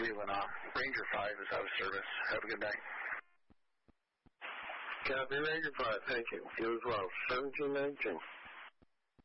Leland off. Ranger 5 is out of service. Have a good night. Copy, Ranger 5. Thank you. You as well. 1719.